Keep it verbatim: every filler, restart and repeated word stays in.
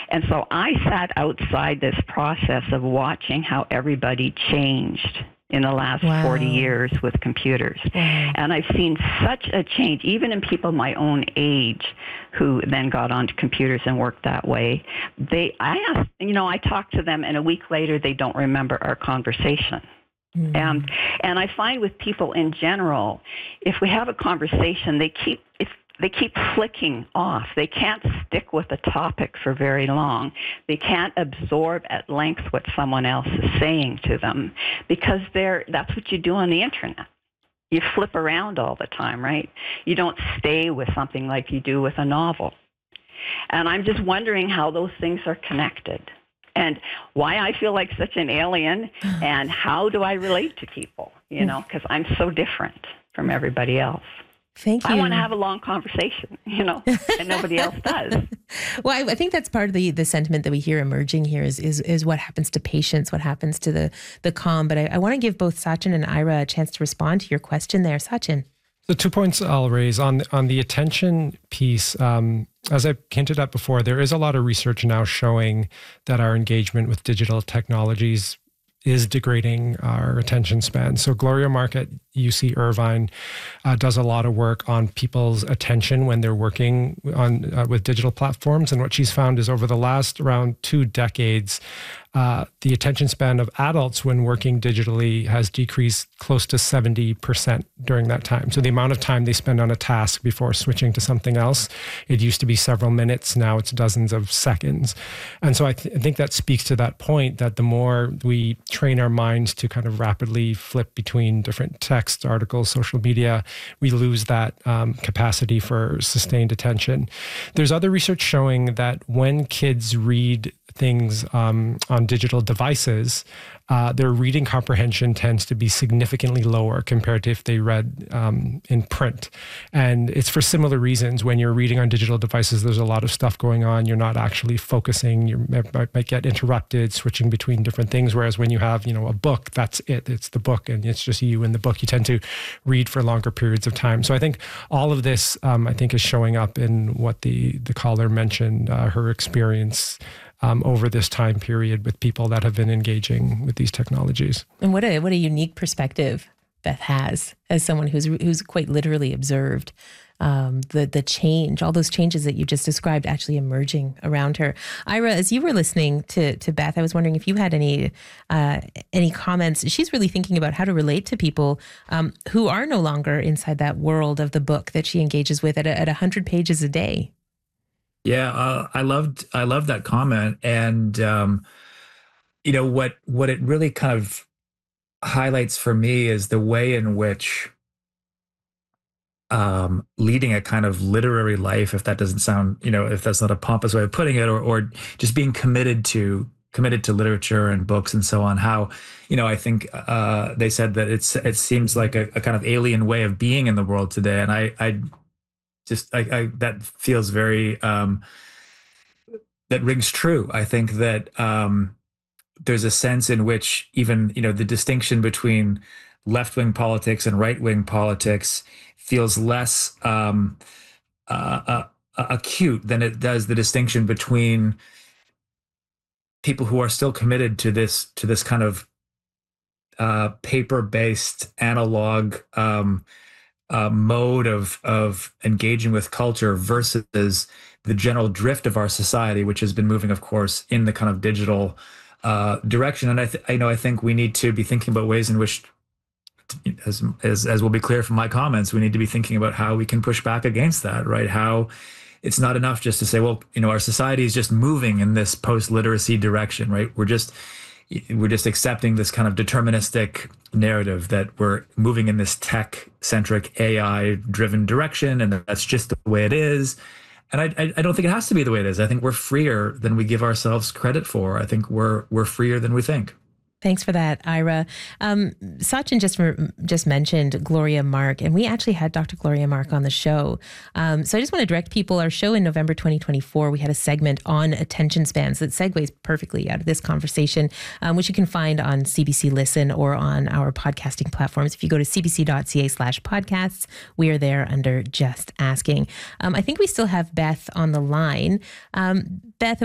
And so I sat outside this process of watching how everybody changed in the last wow. forty years with computers. Wow. And I've seen such a change, even in people my own age who then got onto computers and worked that way. They, I asked, you know, I talked to them, and a week later, they don't remember our conversation. Mm. And, and I find with people in general, if we have a conversation, they keep, if they keep flicking off. They can't stick with a topic for very long. They can't absorb at length what someone else is saying to them, because they're, that's what you do on the internet. You flip around all the time, right? You don't stay with something like you do with a novel. And I'm just wondering how those things are connected, and why I feel like such an alien, and how do I relate to people, you know, because I'm so different from everybody else. Thank you. I want to have a long conversation, you know, and nobody else does. Well, I, I think that's part of the, the sentiment that we hear emerging here is, is is what happens to patience, what happens to the, the calm. But I, I want to give both Sachin and Ira a chance to respond to your question there. Sachin. The two points I'll raise on on the attention piece, um, as I've hinted at before, there is a lot of research now showing that our engagement with digital technologies is degrading our attention span. So Gloria Mark at U C Irvine uh, does a lot of work on people's attention when they're working on uh, with digital platforms. And what she's found is over the last around two decades, uh, the attention span of adults when working digitally has decreased close to seventy percent during that time. So the amount of time they spend on a task before switching to something else, it used to be several minutes, now it's dozens of seconds. And so I, th- I think that speaks to that point, that the more we train our minds to kind of rapidly flip between different text, articles, social media, we lose that um, capacity for sustained attention. There's other research showing that when kids read things um, on digital devices, uh, their reading comprehension tends to be significantly lower compared to if they read um, in print. And it's for similar reasons. When you're reading on digital devices, there's a lot of stuff going on. You're not actually focusing. You might, might get interrupted, switching between different things. Whereas when you have, you know, a book, that's it. It's the book, and it's just you in the book. You tend to read for longer periods of time. So I think all of this, um, I think, is showing up in what the the caller mentioned, uh, her experience Um, over this time period with people that have been engaging with these technologies. And what a what a unique perspective Beth has as someone who's who's quite literally observed um, the the change, all those changes that you just described actually emerging around her. Ira, as you were listening to to Beth, I was wondering if you had any uh, any comments. She's really thinking about how to relate to people um, who are no longer inside that world of the book that she engages with at a, at one hundred pages a day. Yeah, uh, I loved I loved that comment, and um, you know what what it really kind of highlights for me is the way in which um, leading a kind of literary life, if that doesn't sound, you know, if that's not a pompous way of putting it, or or just being committed to committed to literature and books and so on. How, you know, I think uh, they said that it's it seems like a, a kind of alien way of being in the world today, and I I. Just I, I, that feels very um, that rings true. I think that um, there's a sense in which even, you know, the distinction between left-wing politics and right-wing politics feels less um, uh, uh, acute than it does the distinction between people who are still committed to this to this kind of uh, paper-based analog Um, Uh, mode of of engaging with culture versus the general drift of our society, which has been moving, of course, in the kind of digital uh, direction. And I, th- I know I think we need to be thinking about ways in which, as, as as will be clear from my comments, we need to be thinking about how we can push back against that. Right? How it's not enough just to say, well, you know, our society is just moving in this post-literacy direction. Right? We're just We're just accepting this kind of deterministic narrative that we're moving in this tech-centric, A I-driven direction, and that's just the way it is. And I, I don't think it has to be the way it is. I think we're freer than we give ourselves credit for. I think we're we're freer than we think. Thanks for that, Ira. Um, Sachin just just mentioned Gloria Mark, and we actually had Doctor Gloria Mark on the show. Um, so I just want to direct people. Our show in November twenty twenty-four, we had a segment on attention spans that segues perfectly out of this conversation, um, which you can find on C B C Listen or on our podcasting platforms. If you go to cbc.ca slash podcasts, we are there under Just Asking. Um, I think we still have Beth on the line. Um, Beth,